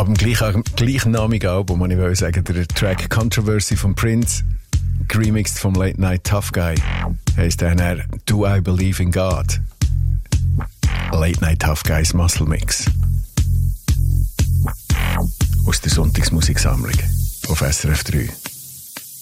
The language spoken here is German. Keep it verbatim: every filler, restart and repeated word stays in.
Ab dem gleichen, gleichnamigen Album, muss ich wollte sagen, der Track Controversy von Prince, geremixed vom Late Night Tough Guy, heisst dann Do I Believe in God? Late Night Tough Guys Muscle Mix. Aus der Sonntagsmusiksammlung auf S R F drei.